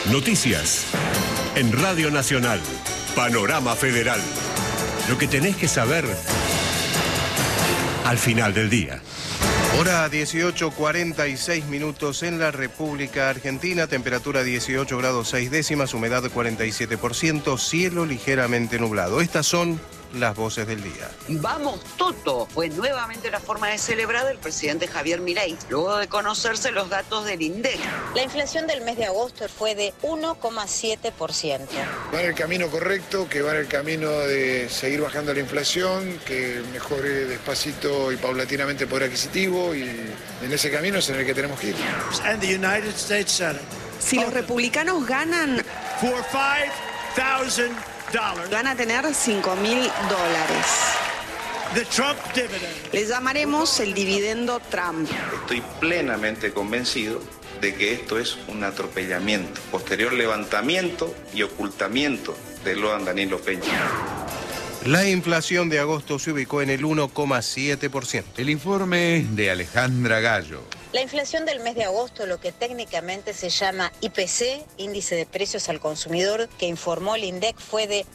Noticias. En Radio Nacional. Panorama Federal. Lo que tenés que saber al final del día. Hora 18:46 minutos en la República Argentina, temperatura 18 grados 6 décimas, humedad 47%, cielo ligeramente nublado. Estas son las voces del día. Vamos Toto fue nuevamente la forma de celebrar del presidente Javier Milei, luego de conocerse los datos del INDEC. La inflación del mes de agosto fue de 1,7%. Va en el camino correcto, que va en el camino de seguir bajando la inflación, que mejore despacito y paulatinamente el poder adquisitivo, y en ese camino es en el que tenemos que ir. Si los republicanos ganan, van a tener $5.000. Le llamaremos el dividendo Trump. Estoy plenamente convencido de que esto es un atropellamiento, posterior levantamiento y ocultamiento de Loan Danilo Peña. La inflación de agosto se ubicó en el 1,7%. El informe de Alejandra Gallo. La inflación del mes de agosto, lo que técnicamente se llama IPC, Índice de Precios al Consumidor, que informó el INDEC, fue de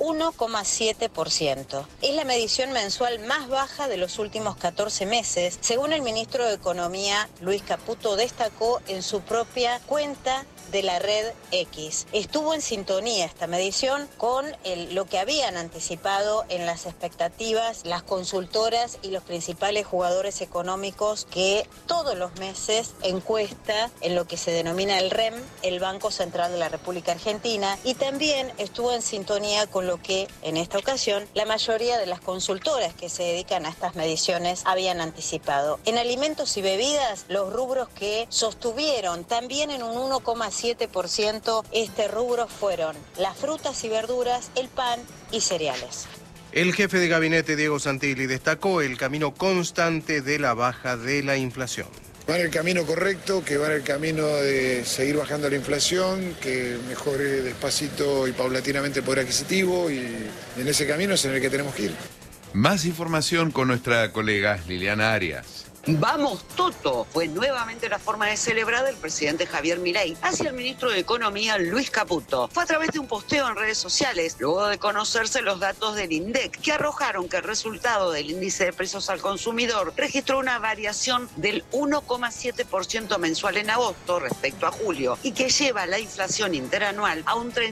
1,7%. Es la medición mensual más baja de los últimos 14 meses, según el ministro de Economía, Luis Caputo, destacó en su propia cuenta de la red X. Estuvo en sintonía esta medición con lo que habían anticipado en las expectativas las consultoras y los principales jugadores económicos que todos los meses encuesta en lo que se denomina el REM, el Banco Central de la República Argentina, y también estuvo en sintonía con lo que en esta ocasión la mayoría de las consultoras que se dedican a estas mediciones habían anticipado. En alimentos y bebidas, los rubros que sostuvieron también en un 1,7% este rubro fueron las frutas y verduras, el pan y cereales. El jefe de gabinete, Diego Santilli, destacó el camino constante de la baja de la inflación. Va en el camino correcto, que va en el camino de seguir bajando la inflación, que mejore despacito y paulatinamente el poder adquisitivo, y en ese camino es en el que tenemos que ir. Más información con nuestra colega Liliana Arias. Vamos Toto fue nuevamente la forma de celebrar del presidente Javier Milei hacia el ministro de Economía, Luis Caputo. Fue a través de un posteo en redes sociales, luego de conocerse los datos del INDEC, que arrojaron que el resultado del índice de precios al consumidor registró una variación del 1,7% mensual en agosto respecto a julio, y que lleva la inflación interanual a un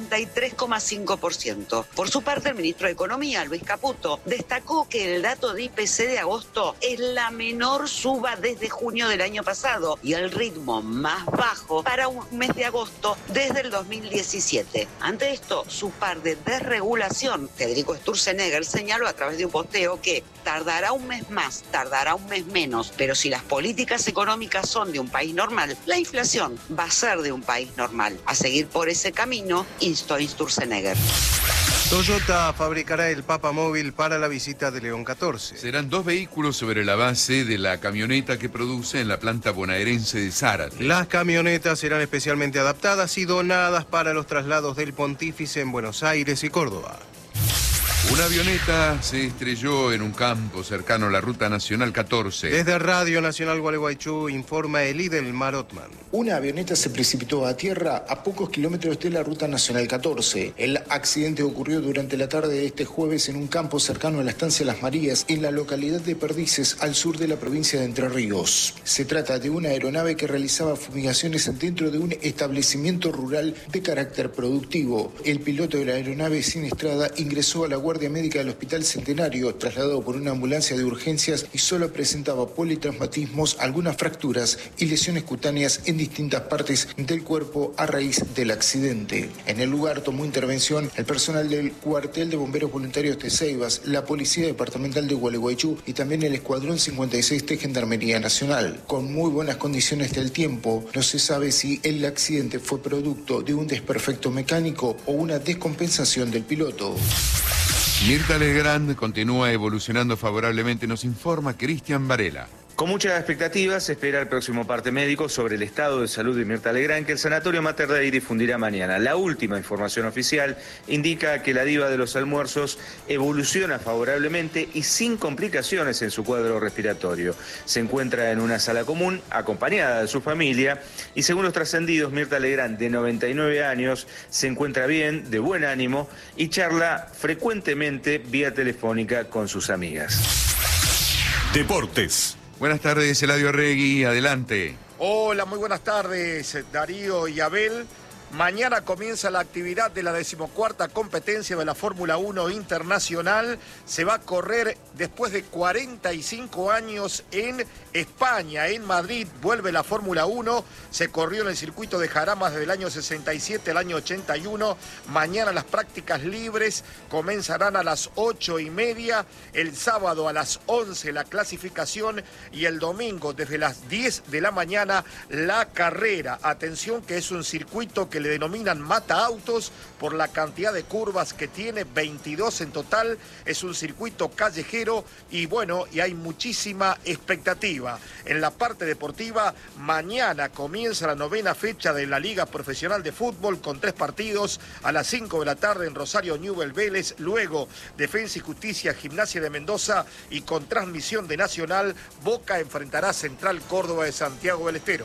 33,5%. Por su parte, el ministro de Economía, Luis Caputo, destacó que el dato de IPC de agosto es la menor suba desde junio del año pasado y el ritmo más bajo para un mes de agosto desde el 2017. Ante esto, su par de desregulación, Federico Sturzenegger, señaló a través de un posteo que tardará un mes más, tardará un mes menos, pero si las políticas económicas son de un país normal, la inflación va a ser de un país normal. A seguir por ese camino, instó Sturzenegger. Toyota fabricará el Papamóvil para la visita de León 14. Serán 2 vehículos sobre la base de la camioneta que produce en la planta bonaerense de Zárate. Las camionetas serán especialmente adaptadas y donadas para los traslados del Pontífice en Buenos Aires y Córdoba. Una avioneta se estrelló en un campo cercano a la Ruta Nacional 14. Desde Radio Nacional Gualeguaychú informa Elidelmar Otman. Una avioneta se precipitó a tierra a pocos kilómetros de la Ruta Nacional 14. El accidente ocurrió durante la tarde de este jueves en un campo cercano a la estancia Las Marías, en la localidad de Perdices, al sur de la provincia de Entre Ríos. Se trata de una aeronave que realizaba fumigaciones dentro de un establecimiento rural de carácter productivo. El piloto de la aeronave siniestrada ingresó a la Guardia Médica del Hospital Centenario, trasladado por una ambulancia de urgencias, y solo presentaba politraumatismos, algunas fracturas y lesiones cutáneas en distintas partes del cuerpo a raíz del accidente. En el lugar tomó intervención el personal del Cuartel de Bomberos Voluntarios de Ceibas, la Policía Departamental de Gualeguaychú y también el Escuadrón 56 de Gendarmería Nacional. Con muy buenas condiciones del tiempo, no se sabe si el accidente fue producto de un desperfecto mecánico o una descompensación del piloto. Mirta Legrand continúa evolucionando favorablemente, nos informa Cristian Varela. Con mucha expectativa se espera el próximo parte médico sobre el estado de salud de Mirta Legrand, que el Sanatorio Mater Dei difundirá mañana. La última información oficial indica que la diva de los almuerzos evoluciona favorablemente y sin complicaciones en su cuadro respiratorio. Se encuentra en una sala común, acompañada de su familia, y según los trascendidos, Mirta Legrand, de 99 años, se encuentra bien, de buen ánimo, y charla frecuentemente vía telefónica con sus amigas. Deportes. Buenas tardes, Eladio Arregui, adelante. Hola, muy buenas tardes, Darío y Abel. Mañana comienza la actividad de la 14ª competencia de la Fórmula 1 Internacional. Se va a correr después de 45 años en España, en Madrid. Vuelve la Fórmula 1. Se corrió en el circuito de Jaramas desde el año 67 al año 81. Mañana las prácticas libres comenzarán a las 8:30. El sábado a las 11 la clasificación y el domingo desde las 10 de la mañana la carrera. Atención que es un circuito que le denominan mata autos por la cantidad de curvas que tiene, 22 en total. Es un circuito callejero y bueno, y hay muchísima expectativa. En la parte deportiva, mañana comienza la 9ª fecha de la Liga Profesional de Fútbol con 3 partidos a las 5 de la tarde en Rosario, Newell's Vélez, luego Defensa y Justicia, Gimnasia de Mendoza, y con transmisión de Nacional, Boca enfrentará a Central Córdoba de Santiago del Estero.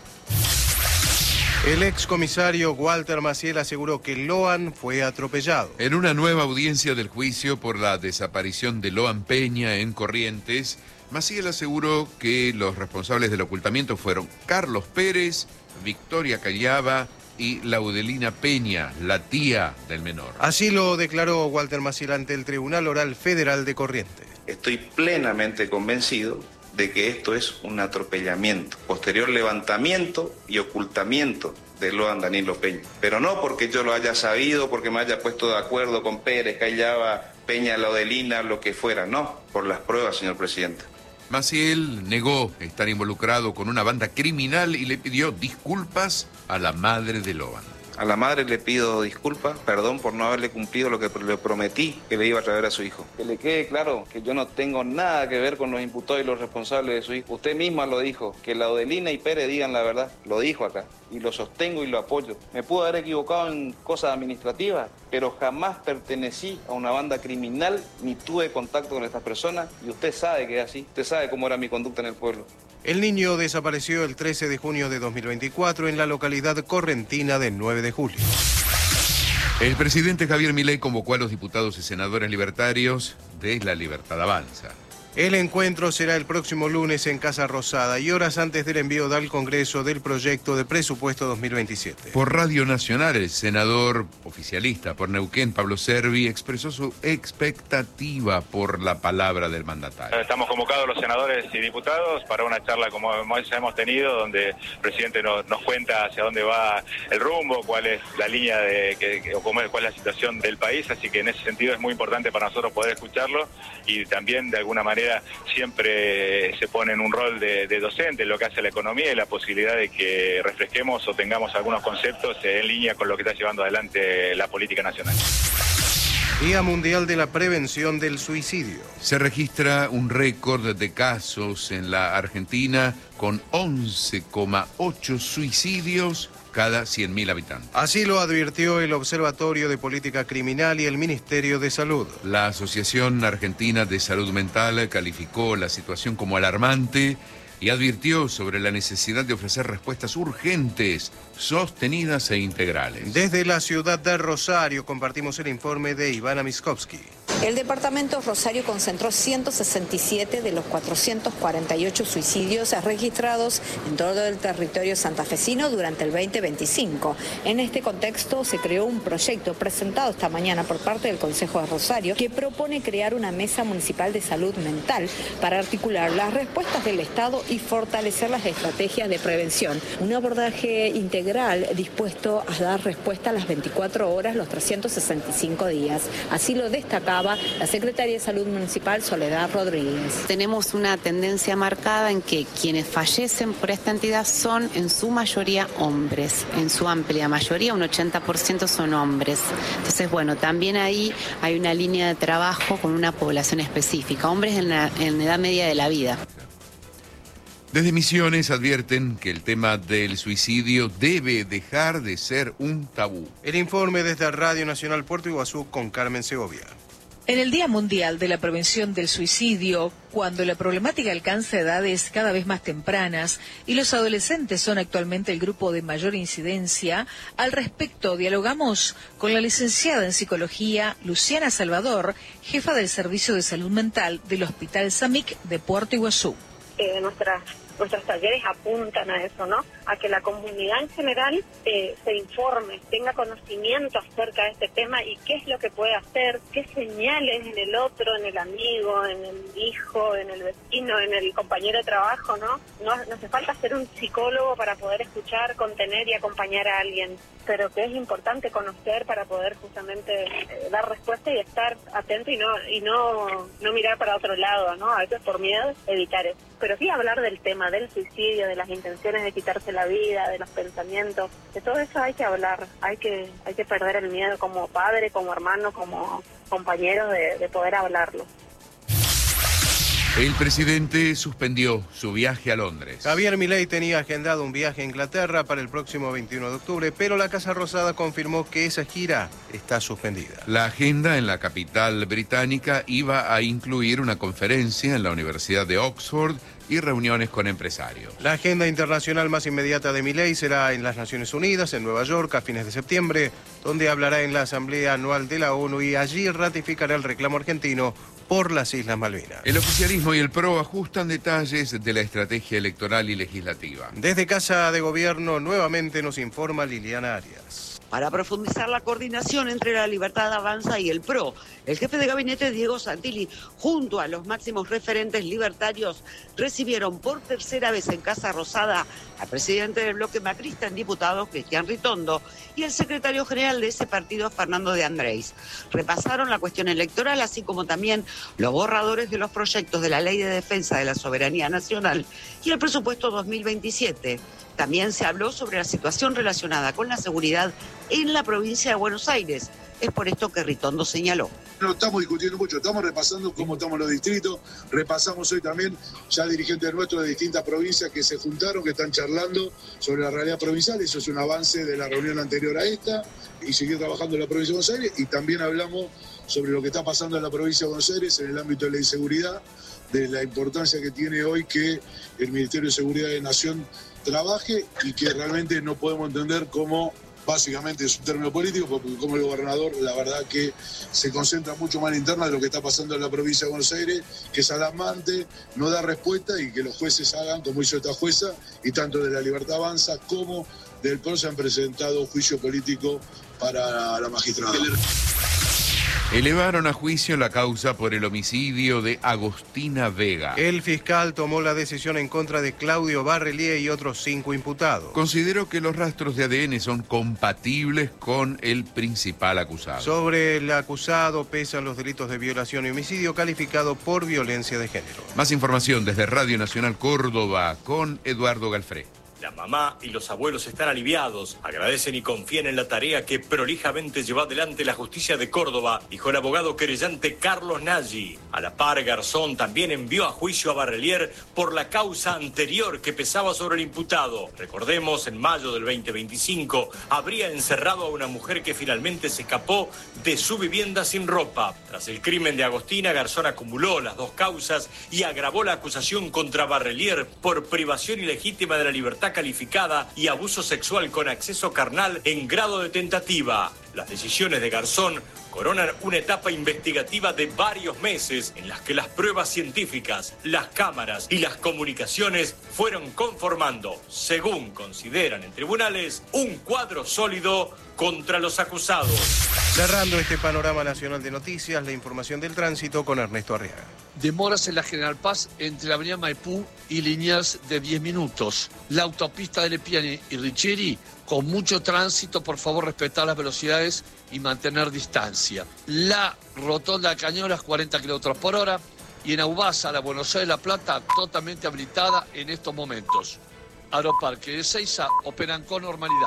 El excomisario Walter Maciel aseguró que Loan fue atropellado. En una nueva audiencia del juicio por la desaparición de Loan Peña en Corrientes, Maciel aseguró que los responsables del ocultamiento fueron Carlos Pérez, Victoria Callaba y Laudelina Peña, la tía del menor. Así lo declaró Walter Maciel ante el Tribunal Oral Federal de Corrientes. Estoy plenamente convencido de que esto es un atropellamiento, posterior levantamiento y ocultamiento de Loan Danilo Peña. Pero no porque yo lo haya sabido, porque me haya puesto de acuerdo con Pérez, Callaba, Peña, Laudelina, lo que fuera, no, por las pruebas, señor presidente. Maciel negó estar involucrado con una banda criminal y le pidió disculpas a la madre de Loan. A la madre le pido disculpas, perdón por no haberle cumplido lo que le prometí que le iba a traer a su hijo. Que le quede claro que yo no tengo nada que ver con los imputados y los responsables de su hijo. Usted misma lo dijo, que Laudelina y Pérez digan la verdad. Lo dijo acá y lo sostengo y lo apoyo. Me pude haber equivocado en cosas administrativas, pero jamás pertenecí a una banda criminal ni tuve contacto con estas personas y usted sabe que es así. Usted sabe cómo era mi conducta en el pueblo. El niño desapareció el 13 de junio de 2024 en la localidad correntina de 9 de julio. El presidente Javier Milei convocó a los diputados y senadores libertarios de La Libertad Avanza. El encuentro será el próximo lunes en Casa Rosada y horas antes del envío al Congreso del proyecto de presupuesto 2027. Por Radio Nacional, el senador oficialista por Neuquén, Pablo Servi, expresó su expectativa por la palabra del mandatario. Estamos convocados los senadores y diputados para una charla como ya hemos tenido, donde el presidente nos cuenta hacia dónde va el rumbo, cuál es la línea cuál es la situación del país, así que en ese sentido es muy importante para nosotros poder escucharlo y también de alguna manera siempre se pone en un rol de docente lo que hace la economía y la posibilidad de que refresquemos o tengamos algunos conceptos en línea con lo que está llevando adelante la política nacional. Día Mundial de la Prevención del Suicidio. Se registra un récord de casos en la Argentina con 11,8 suicidios cada 100.000 habitantes. Así lo advirtió el Observatorio de Política Criminal y el Ministerio de Salud. La Asociación Argentina de Salud Mental calificó la situación como alarmante y advirtió sobre la necesidad de ofrecer respuestas urgentes, sostenidas e integrales. Desde la ciudad de Rosario compartimos el informe de Ivana Miskovsky. El departamento Rosario concentró 167 de los 448 suicidios registrados en todo el territorio santafesino durante el 2025. En este contexto se creó un proyecto presentado esta mañana por parte del Consejo de Rosario que propone crear una mesa municipal de salud mental para articular las respuestas del Estado y fortalecer las estrategias de prevención. Un abordaje integral dispuesto a dar respuesta a las 24 horas, los 365 días. Así lo destacaba la Secretaria de Salud Municipal, Soledad Rodríguez. Tenemos una tendencia marcada en que quienes fallecen por esta entidad son en su mayoría hombres, en su amplia mayoría, un 80% son hombres. Entonces, bueno, también ahí hay una línea de trabajo con una población específica, hombres en edad media de la vida. Desde Misiones advierten que el tema del suicidio debe dejar de ser un tabú. El informe desde Radio Nacional Puerto Iguazú con Carmen Segovia. En el Día Mundial de la Prevención del Suicidio, cuando la problemática alcanza edades cada vez más tempranas y los adolescentes son actualmente el grupo de mayor incidencia, al respecto dialogamos con la licenciada en Psicología Luciana Salvador, jefa del Servicio de Salud Mental del Hospital SAMIC de Puerto Iguazú. Nuestros talleres apuntan a eso, ¿no? A que la comunidad en general se informe, tenga conocimiento acerca de este tema y qué es lo que puede hacer, qué señales en el otro, en el amigo, en el hijo, en el vecino, en el compañero de trabajo, ¿no? No hace falta ser un psicólogo para poder escuchar, contener y acompañar a alguien, pero que es importante conocer para poder justamente dar respuesta y estar atento y no mirar para otro lado, ¿no? A veces por miedo evitar eso. Pero sí hablar del tema del suicidio, de las intenciones de quitarse la vida, de los pensamientos, de todo eso hay que hablar, hay que perder el miedo como padre, como hermano, como compañero de poder hablarlo. El presidente suspendió su viaje a Londres. Javier Milei tenía agendado un viaje a Inglaterra para el próximo 21 de octubre, pero la Casa Rosada confirmó que esa gira está suspendida. La agenda en la capital británica iba a incluir una conferencia en la Universidad de Oxford y reuniones con empresarios. La agenda internacional más inmediata de Milei será en las Naciones Unidas, en Nueva York, a fines de septiembre, donde hablará en la Asamblea Anual de la ONU y allí ratificará el reclamo argentino por las Islas Malvinas. El oficialismo y el PRO ajustan detalles de la estrategia electoral y legislativa. Desde Casa de Gobierno nuevamente nos informa Liliana Arias. Para profundizar la coordinación entre la Libertad Avanza y el PRO, el jefe de gabinete Diego Santilli, junto a los máximos referentes libertarios, recibieron por tercera vez en Casa Rosada al presidente del bloque macrista en diputados, Cristian Ritondo, y el secretario general de ese partido, Fernando de Andrés. Repasaron la cuestión electoral, así como también los borradores de los proyectos de la Ley de Defensa de la Soberanía Nacional y el presupuesto 2027. También se habló sobre la situación relacionada con la seguridad en la provincia de Buenos Aires. Es por esto que Ritondo señaló. No estamos discutiendo mucho, estamos repasando cómo estamos los distritos, repasamos hoy también ya dirigentes nuestros de distintas provincias que se juntaron, que están charlando sobre la realidad provincial, eso es un avance de la reunión anterior a esta, y seguir trabajando en la provincia de Buenos Aires, y también hablamos sobre lo que está pasando en la provincia de Buenos Aires en el ámbito de la inseguridad, de la importancia que tiene hoy que el Ministerio de Seguridad de Nación trabaje y que realmente no podemos entender cómo, básicamente es un término político, porque como el gobernador, la verdad que se concentra mucho más en la interna de lo que está pasando en la provincia de Buenos Aires, que es alarmante, no da respuesta y que los jueces hagan como hizo esta jueza, y tanto de la Libertad Avanza como del PRO se han presentado juicio político para la magistrada. Elevaron a juicio la causa por el homicidio de Agostina Vega. El fiscal tomó la decisión en contra de Claudio Barrelier y otros 5 imputados. Consideró que los rastros de ADN son compatibles con el principal acusado. Sobre el acusado pesan los delitos de violación y homicidio calificado por violencia de género. Más información desde Radio Nacional Córdoba con Eduardo Galfré. La mamá y los abuelos están aliviados, agradecen y confían en la tarea que prolijamente llevó adelante la justicia de Córdoba, dijo el abogado querellante Carlos Nagy. A la par, Garzón también envió a juicio a Barrelier por la causa anterior que pesaba sobre el imputado. Recordemos, en mayo del 2025, habría encerrado a una mujer que finalmente se escapó de su vivienda sin ropa. Tras el crimen de Agostina, Garzón acumuló las 2 causas y agravó la acusación contra Barrelier por privación ilegítima de la libertad calificada y abuso sexual con acceso carnal en grado de tentativa. Las decisiones de Garzón coronan una etapa investigativa de varios meses en las que las pruebas científicas, las cámaras y las comunicaciones fueron conformando, según consideran en tribunales, un cuadro sólido contra los acusados. Cerrando este panorama nacional de noticias, la información del tránsito con Ernesto Arriaga. Demoras en la General Paz entre la avenida Maipú y Liniers de 10 minutos. La autopista de Lepiane y Richeri con mucho tránsito, por favor respetar las velocidades y mantener distancia. La rotonda de Cañolas 40 km por hora y en Aubasa, la Buenos Aires, La Plata totalmente habilitada en estos momentos. Aeroparque de Ezeiza operan con normalidad.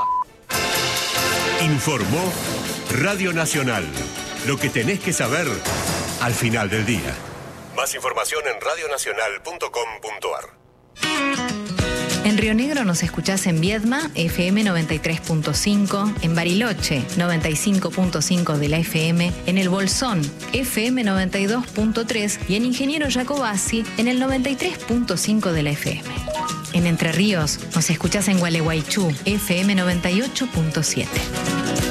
Informó Radio Nacional. Lo que tenés que saber al final del día. Más información en radionacional.com.ar. En Río Negro nos escuchás en Viedma, FM 93.5, en Bariloche, 95.5 de la FM, en El Bolsón, FM 92.3 y en Ingeniero Jacobasi, en el 93.5 de la FM. En Entre Ríos nos escuchás en Gualeguaychú, FM 98.7.